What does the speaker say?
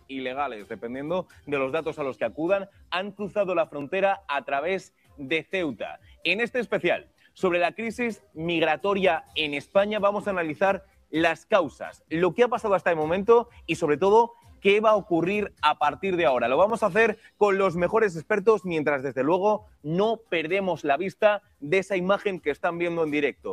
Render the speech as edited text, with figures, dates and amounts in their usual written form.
ilegales, dependiendo de los datos a los que acudan, han cruzado la frontera a través de Ceuta. En este especial, sobre la crisis migratoria en España, vamos a analizar las causas, lo que ha pasado hasta el momento y, sobre todo, qué va a ocurrir a partir de ahora. Lo vamos a hacer con los mejores expertos, mientras, desde luego, no perdemos la vista de esa imagen que están viendo en directo.